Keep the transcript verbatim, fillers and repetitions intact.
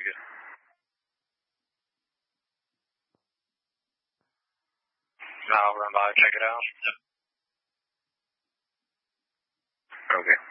good. I'll run by and check it out. Okay.